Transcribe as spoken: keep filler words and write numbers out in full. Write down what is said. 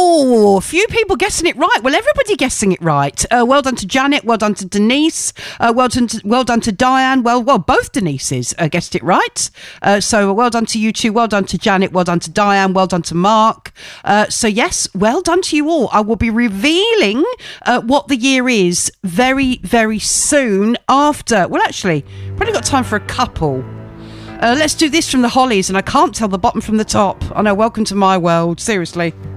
Oh, a few people guessing it right. Well, everybody guessing it right. Uh, well done to Janet. Well done to Denise. Uh, well done to, well done to Diane. Well, well, both Denises uh, guessed it right. Uh, so well done to you two. Well done to Janet. Well done to Diane. Well done to Mark. Uh, so yes, well done to you all. I will be revealing uh, what the year is very, very soon after. Well, actually, probably got time for a couple. Uh, let's do this from the Hollies, and I can't tell the bottom from the top. I know, welcome to my world, seriously.